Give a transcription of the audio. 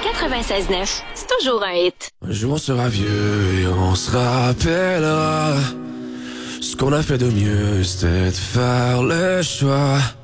96.9, c'est toujours un hit. Un jour on sera vieux et on se rappellera. Ce qu'on a fait de mieux, c'était de faire le choix